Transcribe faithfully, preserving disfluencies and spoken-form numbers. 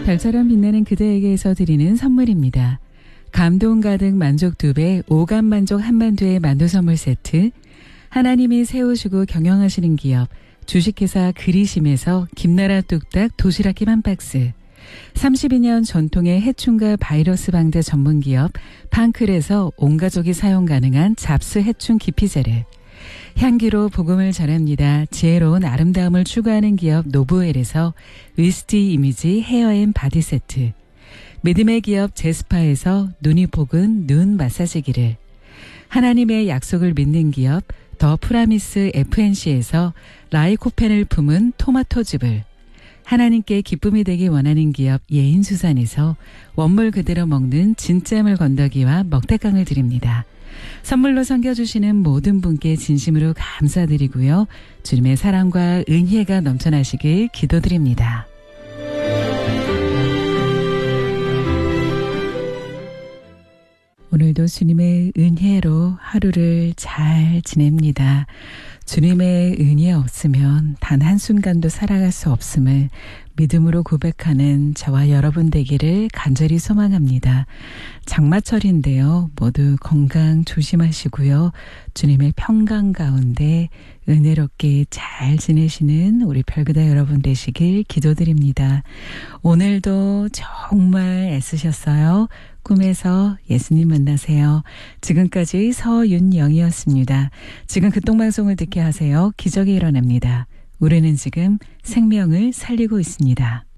별처럼 빛나는 그대에게서 드리는 선물입니다. 감동 가득 만족 두 배, 오감 만족 한만두의 만두 선물 세트, 하나님이 세우시고 경영하시는 기업 주식회사 그리심에서 김나라 뚝딱 도시락김 한 박스, 삼십이 년 전통의 해충과 바이러스 방제 전문기업 판클에서 온 가족이 사용 가능한 잡스 해충 기피제를, 향기로 복음을 전합니다. 지혜로운 아름다움을 추구하는 기업 노브웰에서 위스티 이미지 헤어앤 바디 세트, 믿음의 기업 제스파에서 눈이 복은 눈 마사지기를, 하나님의 약속을 믿는 기업 더 프라미스 에프엔씨에서 라이코펜을 품은 토마토즙을, 하나님께 기쁨이 되기 원하는 기업 예인수산에서 원물 그대로 먹는 진짜물 건더기와 먹태깡을 드립니다. 선물로 섬겨주시는 모든 분께 진심으로 감사드리고요. 주님의 사랑과 은혜가 넘쳐나시길 기도드립니다. 오늘도 주님의 은혜로 하루를 잘 지냅니다. 주님의 은혜 없으면 단 한순간도 살아갈 수 없음을 믿음으로 고백하는 저와 여러분 되기를 간절히 소망합니다. 장마철인데요. 모두 건강 조심하시고요. 주님의 평강 가운데 은혜롭게 잘 지내시는 우리 별그대 여러분 되시길 기도드립니다. 오늘도 정말 애쓰셨어요. 꿈에서 예수님 만나세요. 지금까지 서윤영이었습니다. 지금 극동방송을 듣게 하세요. 기적이 일어납니다. 우리는 지금 생명을 살리고 있습니다.